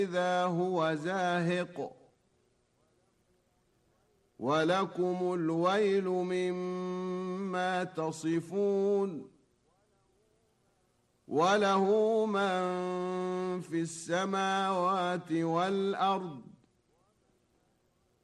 إذا هو زاهق ولكم الويل مما تصفون وله من في السماوات والأرض